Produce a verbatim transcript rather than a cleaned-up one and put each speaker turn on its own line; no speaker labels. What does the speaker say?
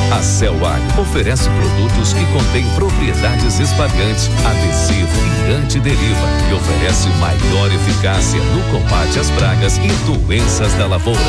A Celwag oferece produtos que contêm propriedades espalhantes, adesivo e antideriva e oferece maior eficácia no combate às pragas e doenças da lavoura.